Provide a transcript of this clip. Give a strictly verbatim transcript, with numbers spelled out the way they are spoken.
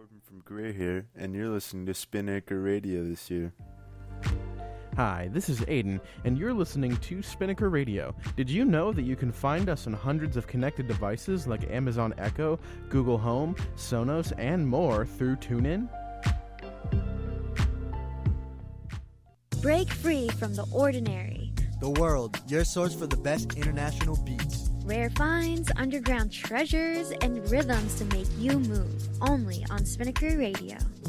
Corbin from Greer here, and you're listening to Spinnaker Radio this year. Hi, this is Aiden, and you're listening to Spinnaker Radio. Did you know that you can find us on hundreds of connected devices like Amazon Echo, Google Home, Sonos, and more through TuneIn? Break free from the ordinary. The World, your source for the best international beats. Rare finds, underground treasures, and rhythms to make you move. Only on Spinnaker Radio.